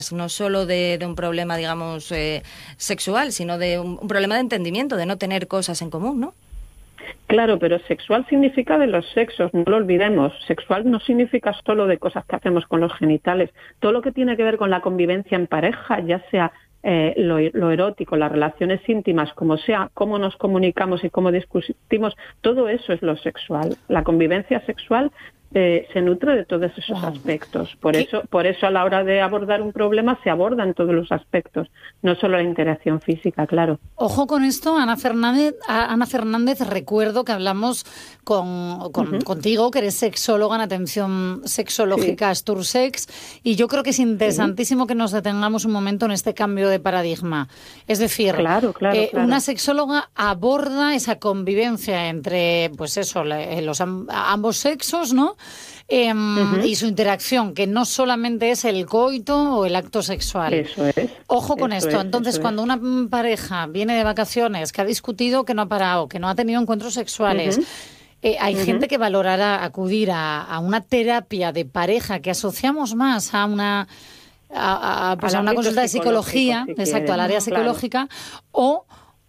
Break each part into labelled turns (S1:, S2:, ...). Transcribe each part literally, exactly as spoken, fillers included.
S1: no solo de, de un problema, digamos, eh, sexual, sino de un, un problema de entendimiento, de no tener cosas en común, ¿no?
S2: Claro, pero sexual significa de los sexos, no lo olvidemos. Sexual no significa solo de cosas que hacemos con los genitales. Todo lo que tiene que ver con la convivencia en pareja, ya sea eh, lo, lo erótico, las relaciones íntimas, como sea, cómo nos comunicamos y cómo discutimos, todo eso es lo sexual. La convivencia sexual eh, se nutre de todos esos wow. aspectos. Por ¿Qué? eso, por eso a la hora de abordar un problema se abordan todos los aspectos, no solo la interacción física, claro.
S3: Ojo con esto, Ana Fernández. Ana Fernández, recuerdo que hablamos con, con uh-huh. contigo, que eres sexóloga en atención sexológica sí. Astursex, y yo creo que es interesantísimo sí. que nos detengamos un momento en este cambio de paradigma. Es decir,
S2: claro, claro,
S3: eh,
S2: claro.
S3: una sexóloga aborda esa convivencia entre, pues eso, los ambos sexos, ¿no? Eh, uh-huh. Y su interacción, que no solamente es el coito o el acto sexual.
S2: Eso es.
S3: Ojo con
S2: eso
S3: esto.
S2: Es,
S3: Entonces, cuando
S2: es.
S3: una pareja viene de vacaciones, que ha discutido, que no ha parado, que no ha tenido encuentros sexuales, uh-huh. eh, hay uh-huh. gente que valorará acudir a, a una terapia de pareja que asociamos más a una... a, a, pues a una consulta de psicología, si exacto, quieres, al área psicológica, claro. o,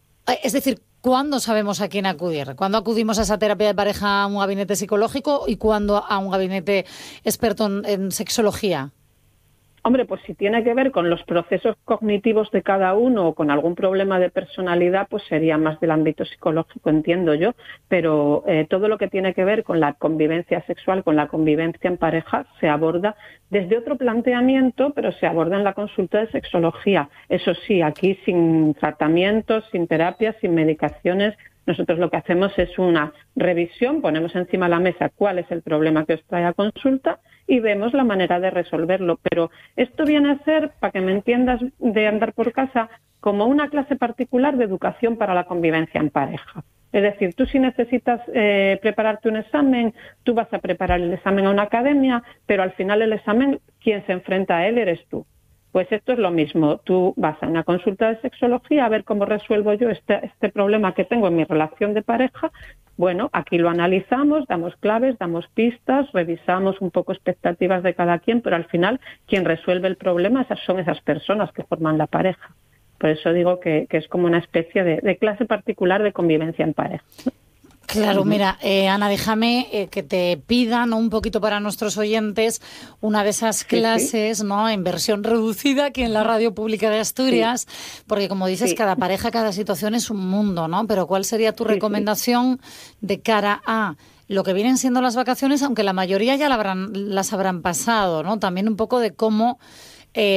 S3: es decir, ¿cuándo sabemos a quién acudir? ¿Cuándo acudimos a esa terapia de pareja a un gabinete psicológico y cuándo a un gabinete experto en, en sexología?
S2: Hombre, pues si tiene que ver con los procesos cognitivos de cada uno o con algún problema de personalidad, pues sería más del ámbito psicológico, entiendo yo. Pero eh, todo lo que tiene que ver con la convivencia sexual, con la convivencia en pareja, se aborda desde otro planteamiento, pero se aborda en la consulta de sexología. Eso sí, aquí sin tratamientos, sin terapias, sin medicaciones. Nosotros lo que hacemos es una revisión, ponemos encima de la mesa cuál es el problema que os trae a consulta y vemos la manera de resolverlo. Pero esto viene a ser, para que me entiendas, de andar por casa, como una clase particular de educación para la convivencia en pareja. Es decir, tú si necesitas eh, prepararte un examen, tú vas a preparar el examen a una academia, pero al final el examen, quien se enfrenta a él eres tú. Pues esto es lo mismo. Tú vas a una consulta de sexología a ver cómo resuelvo yo este, este problema que tengo en mi relación de pareja. Bueno, aquí lo analizamos, damos claves, damos pistas, revisamos un poco expectativas de cada quien, pero al final quien resuelve el problema esas son esas personas que forman la pareja. Por eso digo que, que es como una especie de, de clase particular de convivencia en pareja.
S3: Claro, mira, eh, Ana, déjame eh, que te pidan, ¿no?, un poquito para nuestros oyentes una de esas clases, sí, sí. ¿no?, en versión reducida aquí en la Radio Pública de Asturias, sí. porque como dices, sí. cada pareja, cada situación es un mundo, ¿no? Pero ¿cuál sería tu sí, recomendación sí. de cara a lo que vienen siendo las vacaciones, aunque la mayoría ya la habrán, las habrán pasado, ¿no? También un poco de cómo eh,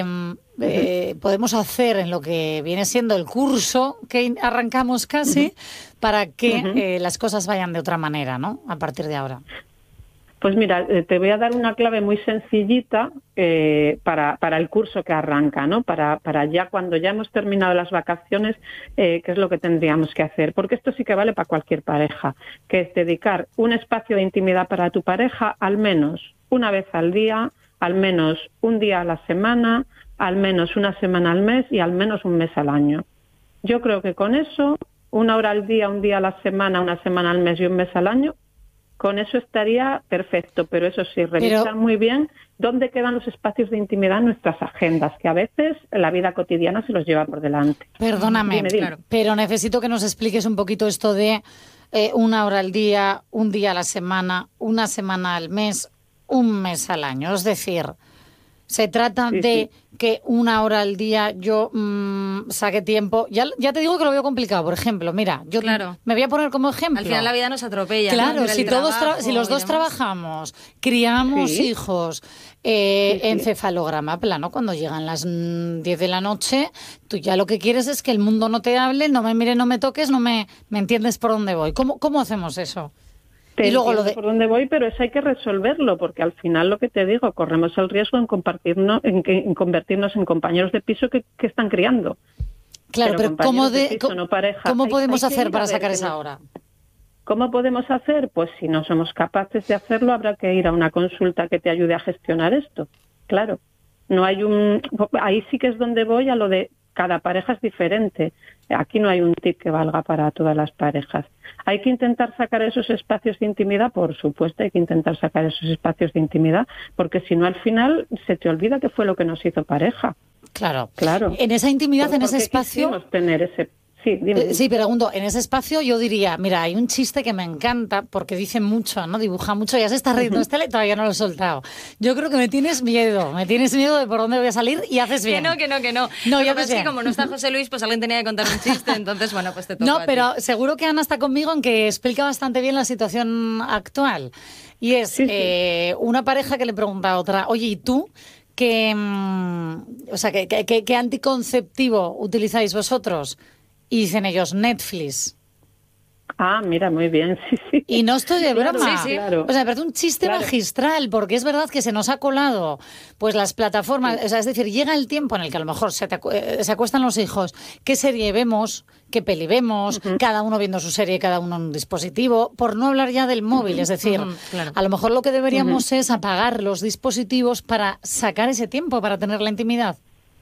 S3: eh, podemos hacer en lo que viene siendo el curso que arrancamos casi uh-huh. para que uh-huh. eh, las cosas vayan de otra manera, ¿no?, a partir de ahora.
S2: Pues mira, te voy a dar una clave muy sencillita eh, para, para el curso que arranca, ¿no? Para, para ya cuando ya hemos terminado las vacaciones, eh, qué es lo que tendríamos que hacer. Porque esto sí que vale para cualquier pareja, que es dedicar un espacio de intimidad para tu pareja al menos una vez al día, al menos un día a la semana, al menos una semana al mes y al menos un mes al año. Yo creo que con eso, una hora al día, un día a la semana, una semana al mes y un mes al año, con eso estaría perfecto, pero eso sí, revisar pero... muy bien dónde quedan los espacios de intimidad en nuestras agendas, que a veces la vida cotidiana se los lleva por delante.
S3: Perdóname,
S2: dime, dime.
S3: Claro. pero necesito que nos expliques un poquito esto de eh, una hora al día, un día a la semana, una semana al mes, un mes al año. Es decir, se trata sí, de sí. que una hora al día yo mmm, saque tiempo. Ya, ya te digo que lo veo complicado. Por ejemplo, mira, yo
S1: claro.
S3: me voy a poner como ejemplo.
S1: Al final la vida nos atropella.
S3: Claro,
S1: ¿no?
S3: si, todos tra- si los dos trabajamos, criamos sí. hijos, eh, sí, sí. encefalograma plano, cuando llegan las diez de la noche, tú ya lo que quieres es que el mundo no te hable, no me mire, no me toques, no me, me entiendes por dónde voy. ¿Cómo, cómo hacemos eso?
S2: Te y luego lo de... por dónde voy, pero eso hay que resolverlo, porque al final lo que te digo, corremos el riesgo en compartirnos, en, en convertirnos en compañeros de piso que, que están criando.
S3: Claro, pero, pero ¿cómo, de, de piso,
S2: no pareja,
S3: ¿cómo
S2: hay,
S3: podemos
S2: hay
S3: hacer para
S2: ver,
S3: sacar esa hora?
S2: ¿Cómo podemos hacer? Pues si no somos capaces de hacerlo, habrá que ir a una consulta que te ayude a gestionar esto. Claro, no hay un... Ahí sí que es donde voy a lo de cada pareja es diferente. Aquí no hay un tip que valga para todas las parejas. ¿Hay que intentar sacar esos espacios de intimidad? Por supuesto, hay que intentar sacar esos espacios de intimidad, porque si no, al final se te olvida qué fue lo que nos hizo pareja.
S3: Claro.
S2: Claro.
S3: En esa intimidad, en ese espacio...
S2: quisimos tener ese... Sí, dime.
S3: Sí, pregunto, en ese espacio yo diría, mira, hay un chiste que me encanta porque dice mucho, ¿no? Dibuja mucho, ya se está riendo, este todavía no lo he soltado. Yo creo que me tienes miedo, me tienes miedo de por dónde voy a salir y haces bien.
S1: Que no, que no, que no.
S3: No,
S1: Lo
S3: ya
S1: que pasa es que como no está José Luis, pues alguien tenía que contar un chiste, entonces, bueno, pues te toca
S3: No,
S1: a ti.
S3: pero seguro que Ana está conmigo en que explica bastante bien la situación actual. Y es
S2: Sí, sí.
S3: Eh, una pareja que le pregunta a otra, oye, ¿y tú? ¿Qué, mm, o sea, ¿qué, qué, qué anticonceptivo utilizáis vosotros? Y dicen ellos, Netflix.
S2: Ah, mira, muy bien, sí, sí.
S3: Y no estoy de
S2: Claro,
S3: broma.
S2: sí, sí. Claro.
S3: O sea, me parece un chiste
S2: Claro.
S3: magistral, porque es verdad que se nos ha colado pues las plataformas. O sea, es decir, llega el tiempo en el que a lo mejor se, te acu- eh, se acuestan los hijos. ¿Qué serie vemos? ¿Qué peli vemos? Uh-huh. Cada uno viendo su serie, cada uno en un dispositivo. Por no hablar ya del móvil. Es decir,
S1: Uh-huh, claro.
S3: a lo mejor lo que deberíamos
S2: Uh-huh.
S3: es apagar los dispositivos para sacar ese tiempo, para tener la intimidad.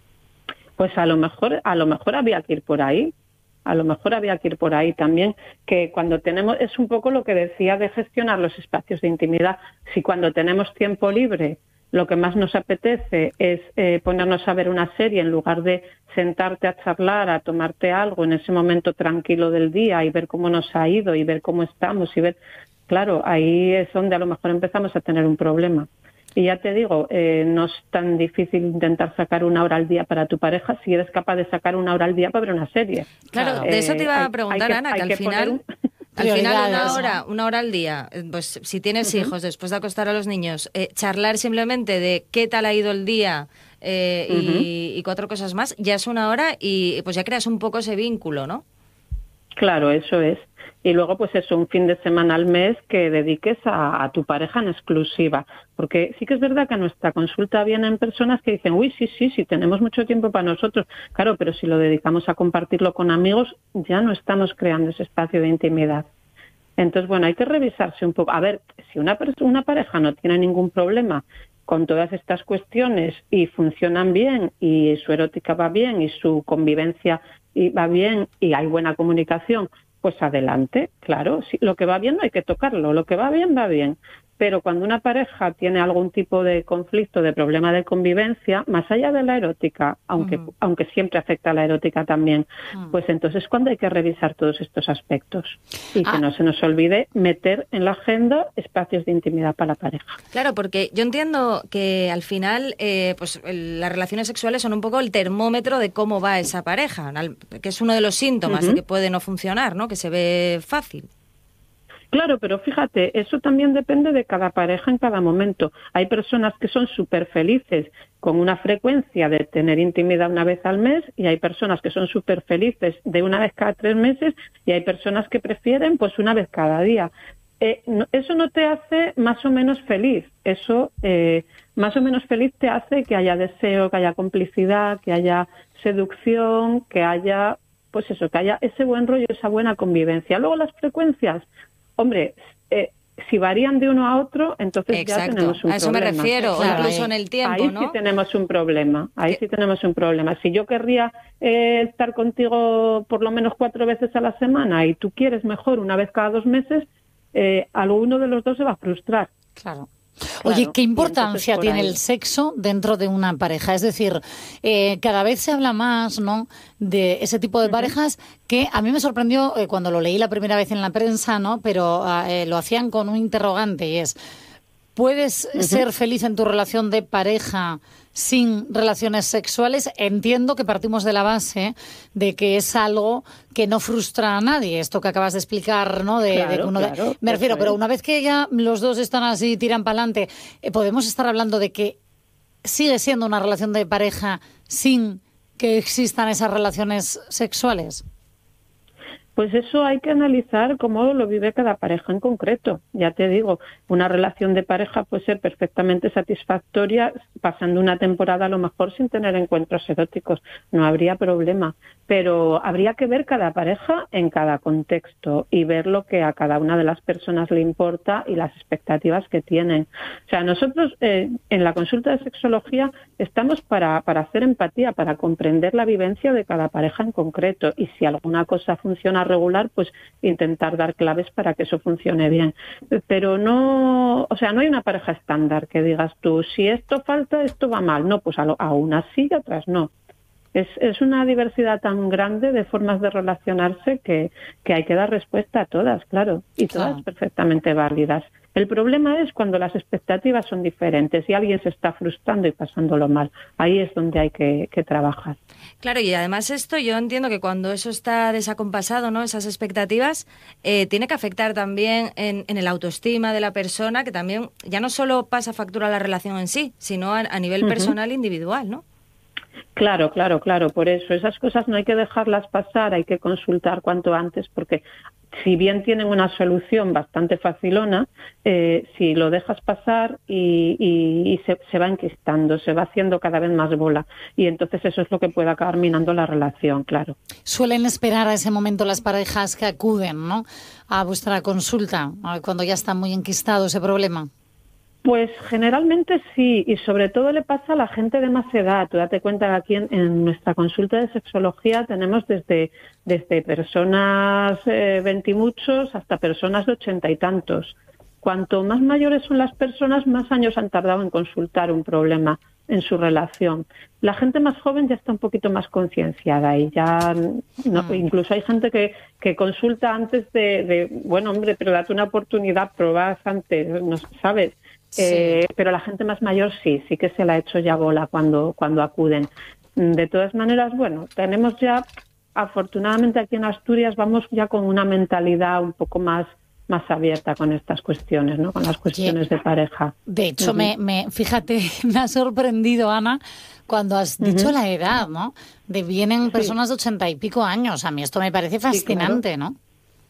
S2: Pues a lo mejor, a lo mejor había que ir por ahí. A lo mejor había que ir por ahí también, que cuando tenemos, es un poco lo que decía de gestionar los espacios de intimidad. Si cuando tenemos tiempo libre, lo que más nos apetece es eh, ponernos a ver una serie en lugar de sentarte a charlar, a tomarte algo en ese momento tranquilo del día y ver cómo nos ha ido y ver cómo estamos y ver, claro, ahí es donde a lo mejor empezamos a tener un problema. Y ya te digo, eh, no es tan difícil intentar sacar una hora al día para tu pareja si eres capaz de sacar una hora al día para ver una serie.
S1: Claro,
S2: Eh,
S1: de eso te iba a
S2: hay-
S1: preguntar,
S2: hay que-
S1: Ana,
S2: hay
S1: que al
S2: que
S1: final...
S2: poner un-
S1: Al final, una
S3: Prioridades,
S1: hora,
S3: ¿no?
S1: una hora al día, eh, pues si tienes
S2: Ujú.
S1: hijos, después de acostar a los niños, eh, charlar simplemente de qué tal ha ido el día eh, y,
S2: Ujú.
S1: y cuatro cosas más, ya es una hora y pues ya creas un poco ese vínculo, ¿no?
S2: Claro, eso es. Y luego, pues eso, un fin de semana al mes que dediques a, a tu pareja en exclusiva. Porque sí que es verdad que a nuestra consulta vienen personas que dicen, uy, sí, sí, sí, tenemos mucho tiempo para nosotros. Claro, pero si lo dedicamos a compartirlo con amigos, ya no estamos creando ese espacio de intimidad. Entonces, bueno, hay que revisarse un poco. A ver, si una, una pareja no tiene ningún problema con todas estas cuestiones y funcionan bien y su erótica va bien y su convivencia y va bien y hay buena comunicación, pues adelante, claro. Sí, lo que va bien no hay que tocarlo, lo que va bien va bien. Pero cuando una pareja tiene algún tipo de conflicto, de problema de convivencia, más allá de la erótica, aunque,
S3: Mm.
S2: aunque siempre afecta a la erótica también,
S3: Mm.
S2: pues entonces cuando hay que revisar todos estos aspectos y
S3: Ah.
S2: que no se nos olvide meter en la agenda espacios de intimidad para la pareja.
S1: Claro, porque yo entiendo que al final eh, pues el- las relaciones sexuales son un poco el termómetro de cómo va esa pareja, al- que es uno de los síntomas
S2: Ujú.
S1: de que puede no funcionar, ¿no? Que se ve fácil.
S2: Claro, pero fíjate, eso también depende de cada pareja en cada momento. Hay personas que son súper felices con una frecuencia de tener intimidad una vez al mes y hay personas que son súper felices de una vez cada tres meses y hay personas que prefieren pues una vez cada día. Eh, no, eso no te hace más o menos feliz. Eso eh, más o menos feliz te hace que haya deseo, que haya complicidad, que haya seducción, que haya, pues eso, que haya ese buen rollo, esa buena convivencia. Luego las frecuencias, hombre, eh, si varían de uno a otro, entonces
S1: Exacto,
S2: ya tenemos un
S1: a eso
S2: problema.
S1: me refiero,
S3: Claro,
S1: incluso
S3: ahí-
S1: en el tiempo,
S2: Ahí
S1: ¿no?
S2: sí tenemos un problema, ahí
S1: Que-
S2: sí tenemos un problema. Si yo querría eh, estar contigo por lo menos cuatro veces a la semana y tú quieres mejor una vez cada dos meses, eh, alguno de los dos se va a frustrar.
S3: Claro.
S2: Claro,
S3: Oye, ¿qué
S2: y
S3: importancia
S2: entonces por
S3: tiene
S2: ahí.
S3: el sexo dentro de una pareja? Es decir, eh, cada vez se habla más, ¿no?, de ese tipo de parejas que a mí me sorprendió eh, cuando lo leí la primera vez en la prensa, ¿no? Pero ah, eh, lo hacían con un interrogante y es, ¿puedes
S2: Ujú.
S3: ser feliz en tu relación de pareja sin relaciones sexuales? Entiendo que partimos de la base de que es algo que no frustra a nadie, esto que acabas de explicar, ¿no? De, de
S2: Claro,
S3: que uno de-
S2: claro,
S3: me refiero,
S2: eso
S3: pero
S2: es.
S3: una vez que ya los dos están así, tiran para adelante, eh, podemos estar hablando de que sigue siendo una relación de pareja sin que existan esas relaciones sexuales.
S2: Pues eso hay que analizar cómo lo vive cada pareja en concreto. Ya te digo, una relación de pareja puede ser perfectamente satisfactoria pasando una temporada a lo mejor sin tener encuentros eróticos. No habría problema. Pero habría que ver cada pareja en cada contexto y ver lo que a cada una de las personas le importa y las expectativas que tienen. O sea, nosotros eh, en la consulta de sexología estamos para, para hacer empatía, para comprender la vivencia de cada pareja en concreto y si alguna cosa funciona regular, pues intentar dar claves para que eso funcione bien. Pero no, o sea, no hay una pareja estándar que digas tú, si esto falta, esto va mal. No, pues a, lo, a unas sí y a otras no. Es, es una diversidad tan grande de formas de relacionarse que, que hay que dar respuesta a todas, claro, y todas claro. perfectamente válidas. El problema es cuando las expectativas son diferentes y alguien se está frustrando y pasándolo mal. Ahí es donde hay que, que trabajar.
S1: Claro, y además esto yo entiendo que cuando eso está desacompasado, ¿no? Esas expectativas, eh, tiene que afectar también en, en el autoestima de la persona, que también ya no solo pasa factura a la relación en sí, sino a, a nivel uh-huh. personal e individual, ¿no?
S2: Claro, claro, claro. Por eso esas cosas no hay que dejarlas pasar, hay que consultar cuanto antes, porque si bien tienen una solución bastante facilona, eh, si lo dejas pasar y, y, y se, se va enquistando, se va haciendo cada vez más bola y entonces eso es lo que puede acabar minando la relación, claro.
S3: Suelen esperar a ese momento las parejas que acuden, ¿no?, a vuestra consulta, cuando ya está muy enquistado ese problema.
S2: Pues generalmente sí, y sobre todo le pasa a la gente de más edad. Tú date cuenta que aquí en, en nuestra consulta de sexología tenemos desde, desde personas eh, veintimuchos hasta personas de ochenta y tantos. Cuanto más mayores son las personas, más años han tardado en consultar un problema en su relación. La gente más joven ya está un poquito más concienciada y ya, no, mm. incluso hay gente que, que consulta antes de, de, bueno, hombre, pero date una oportunidad, probad antes, no sabes. Sí. Eh, pero la gente más mayor sí, sí que se la ha hecho ya bola cuando, cuando acuden. De todas maneras, bueno, tenemos ya, afortunadamente aquí en Asturias, vamos ya con una mentalidad un poco más, más abierta con estas cuestiones, ¿no? Con las cuestiones Oye, de pareja.
S3: De hecho, uh-huh. me, me, fíjate, me ha sorprendido, Ana, cuando has dicho uh-huh. la edad, ¿no? De vienen personas sí. de ochenta y pico años. A mí esto me parece fascinante, sí, claro. ¿no?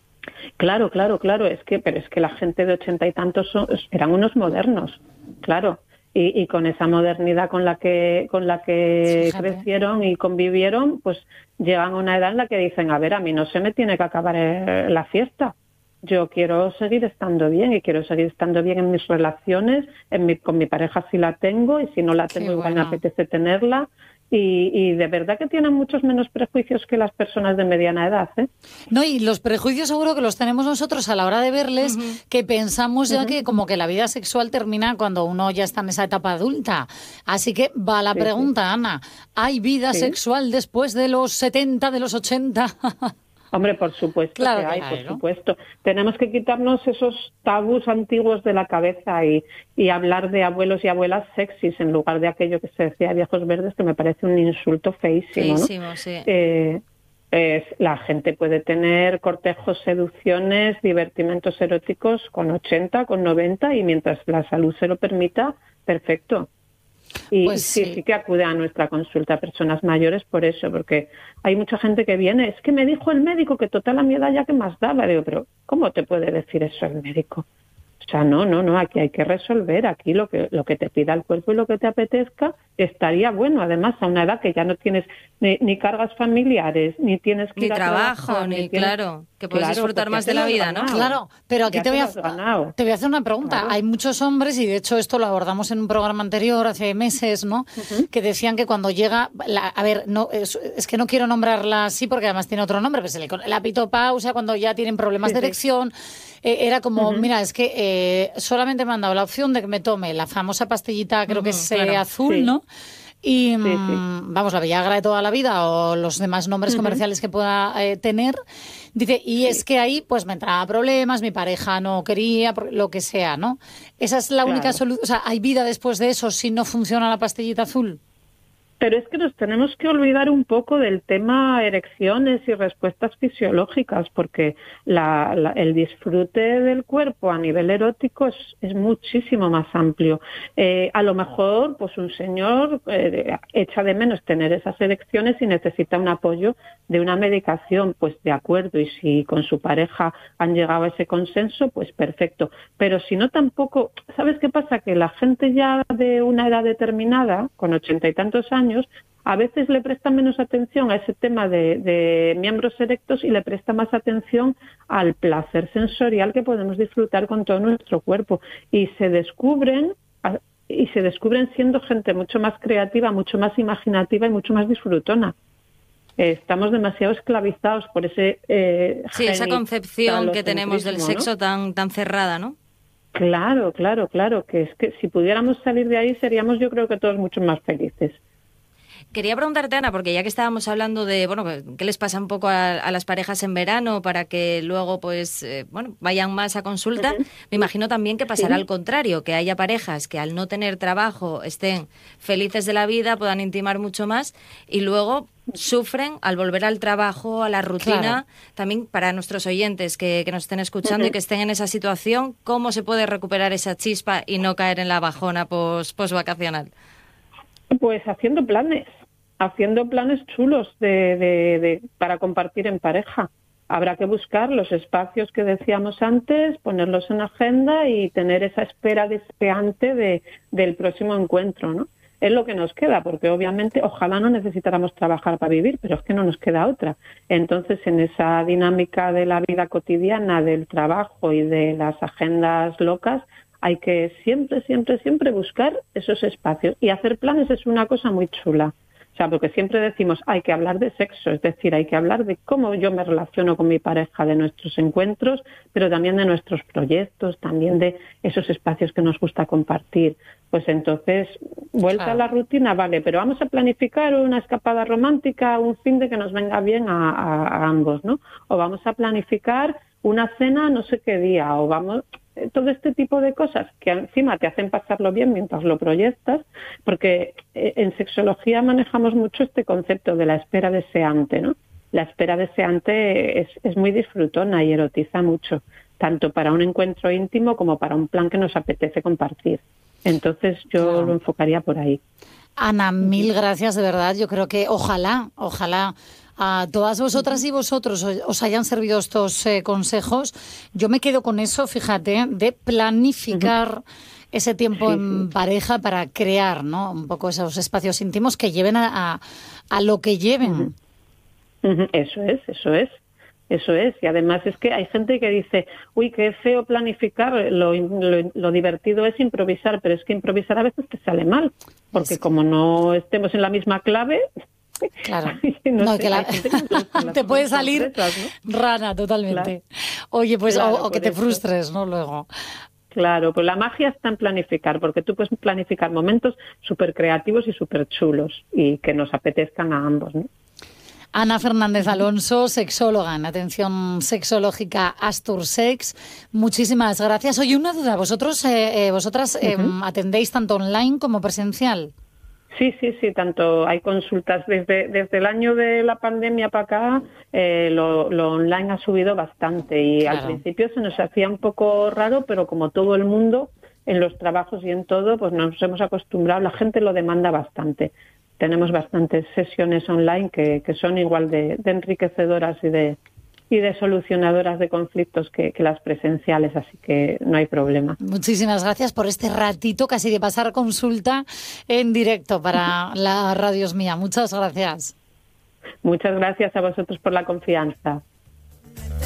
S2: Claro, claro, claro, es que, pero es que la gente de ochenta y tantos son, eran unos modernos, claro, y, y con esa modernidad con la que, con la que Fíjate. crecieron y convivieron, pues llegan a una edad en la que dicen, a ver, a mí no se me tiene que acabar la fiesta, yo quiero seguir estando bien y quiero seguir estando bien en mis relaciones, en mi, con mi pareja si la tengo y si no la tengo igual bueno. me apetece tenerla. Y, y de verdad que tienen muchos menos prejuicios que las personas de mediana edad, ¿eh?
S3: No, y los prejuicios seguro que los tenemos nosotros a la hora de verles, uh-huh. que pensamos ya uh-huh. que como que la vida sexual termina cuando uno ya está en esa etapa adulta. Así que va la sí, pregunta, sí. Ana, ¿hay vida ¿Sí? sexual después de los setenta, de los ochenta?
S2: Hombre, por supuesto
S3: claro
S2: que hay,
S3: que
S2: por
S3: hay, ¿no?
S2: supuesto. Tenemos que quitarnos esos tabús antiguos de la cabeza y, y hablar de abuelos y abuelas sexys en lugar de aquello que se decía de viejos verdes, que me parece un insulto feísimo,
S1: feísimo
S2: ¿no?
S1: Sí.
S2: Eh, es, la gente puede tener cortejos, seducciones, divertimentos eróticos con ochenta, con noventa y mientras la salud se lo permita, perfecto. Y pues sí, sí, sí que acude a nuestra consulta a personas mayores por eso, porque hay mucha gente que viene, es que me dijo el médico que total a mi edad ya que más daba. Digo, pero ¿cómo te puede decir eso el médico? O sea, no, no, no, aquí hay que resolver, aquí lo que lo que te pida el cuerpo y lo que te apetezca estaría bueno, además a una edad que ya no tienes ni, ni cargas familiares, ni tienes que
S1: ni
S2: ir a
S1: trabajo,
S2: trabajar,
S1: ni,
S2: ni tienes...
S1: claro, que puedes
S2: claro,
S1: disfrutar más de la vida,
S2: ganado.
S1: ¿no?
S3: Claro, pero aquí te voy, a, te voy a hacer una pregunta.
S2: Claro.
S3: Hay muchos hombres, y de hecho esto lo abordamos en un programa anterior, hace meses, ¿no? Uh-huh. Que decían que cuando llega, la, a ver, no es, es que no quiero nombrarla así porque además tiene otro nombre, pues el, la pitopausia, cuando ya tienen problemas sí, de erección, sí. eh, era como, uh-huh. mira, es que eh, solamente me han dado la opción de que me tome la famosa pastillita, creo uh-huh, que es claro. eh, azul, sí. ¿no? Y, sí, sí. vamos, la Viagra de toda la vida o los demás nombres uh-huh. comerciales que pueda eh, tener. Dice, y sí. es que ahí pues me entraba problemas, mi pareja no quería, lo que sea, ¿no? Esa es la claro. única solución. O sea, ¿hay vida después de eso si no funciona la pastillita azul?
S2: Pero es que nos tenemos que olvidar un poco del tema erecciones y respuestas fisiológicas, porque la, la, el disfrute del cuerpo a nivel erótico es, es muchísimo más amplio. Eh, a lo mejor, pues un señor eh, echa de menos tener esas erecciones y necesita un apoyo de una medicación, pues de acuerdo, y si con su pareja han llegado a ese consenso, pues perfecto. Pero si no, tampoco, ¿sabes qué pasa? Que la gente ya de una edad determinada, con ochenta y tantos años, a veces le presta menos atención a ese tema de, de miembros erectos y le presta más atención al placer sensorial que podemos disfrutar con todo nuestro cuerpo. Y se descubren, y se descubren siendo gente mucho más creativa, mucho más imaginativa y mucho más disfrutona. Estamos demasiado esclavizados por ese eh,
S1: sí, esa concepción que tenemos del sexo, ¿no? tan, tan cerrada, ¿no?
S2: Claro, claro, claro, que es que si pudiéramos salir de ahí seríamos, yo creo que todos mucho más felices.
S1: Quería preguntarte, Ana, porque ya que estábamos hablando de, bueno, qué les pasa un poco a, a las parejas en verano para que luego, pues, eh, bueno, vayan más a consulta, uh-huh. me imagino también que pasará sí. al contrario, que haya parejas que al no tener trabajo estén felices de la vida, puedan intimar mucho más y luego sufren al volver al trabajo, a la rutina. Claro. También para nuestros oyentes que, que nos estén escuchando uh-huh. y que estén en esa situación, ¿cómo se puede recuperar esa chispa y no caer en la bajona post, post-vacacional?
S2: Pues haciendo planes. haciendo planes chulos de, de, de, para compartir en pareja. Habrá que buscar los espacios que decíamos antes, ponerlos en agenda y tener esa espera deseante de, del próximo encuentro, ¿no? Es lo que nos queda, porque obviamente ojalá no necesitáramos trabajar para vivir, pero es que no nos queda otra. Entonces, en esa dinámica de la vida cotidiana, del trabajo y de las agendas locas, hay que siempre, siempre, siempre buscar esos espacios. Y hacer planes es una cosa muy chula. O sea, porque siempre decimos, hay que hablar de sexo, es decir, hay que hablar de cómo yo me relaciono con mi pareja, de nuestros encuentros, pero también de nuestros proyectos, también de esos espacios que nos gusta compartir. Pues entonces, vuelta claro. a la rutina, vale, pero vamos a planificar una escapada romántica, un fin de que nos venga bien a, a, a ambos, ¿no? O vamos a planificar una cena no sé qué día, o vamos... todo este tipo de cosas que encima te hacen pasarlo bien mientras lo proyectas, porque en sexología manejamos mucho este concepto de la espera deseante, ¿no? La espera deseante es, es muy disfrutona y erotiza mucho, tanto para un encuentro íntimo como para un plan que nos apetece compartir. Entonces yo claro. lo enfocaría por ahí.
S3: Ana, mil gracias, de verdad. Yo creo que ojalá, ojalá a todas vosotras y vosotros os hayan servido estos eh, consejos. Yo me quedo con eso, fíjate, de planificar uh-huh. ese tiempo sí, en sí. pareja para crear, ¿no? Un poco esos espacios íntimos que lleven a, a, a lo que lleven.
S2: Uh-huh. Uh-huh. Eso es, eso es. Eso es, y además es que hay gente que dice, uy, qué feo planificar, lo, lo, lo divertido es improvisar, pero es que improvisar a veces te sale mal, porque sí. como no estemos en la misma clave...
S3: Claro, no, no sé, que la... que te puede salir ¿no? rana totalmente. Claro. Oye, pues claro, o, o que te eso. frustres, ¿no? Luego.
S2: Claro, pues la magia está en planificar, porque tú puedes planificar momentos súper creativos y súper chulos y que nos apetezcan a ambos, ¿no?
S3: Ana Fernández Alonso, sexóloga en atención sexológica Astursex. Muchísimas gracias. Oye, una duda, ¿vosotros, eh, eh, vosotras eh, uh-huh. atendéis tanto online como presencial?
S2: Sí, sí, sí, tanto hay consultas desde desde el año de la pandemia para acá, eh, lo, lo online ha subido bastante y claro. al principio se nos hacía un poco raro, pero como todo el mundo en los trabajos y en todo, pues nos hemos acostumbrado, la gente lo demanda bastante. Tenemos bastantes sesiones online que, que son igual de, de enriquecedoras y de y de solucionadoras de conflictos que, que las presenciales, así que no hay problema.
S3: Muchísimas gracias por este ratito casi de pasar consulta en directo para la Radio Es Mía. Muchas gracias.
S2: Muchas gracias a vosotros por la confianza.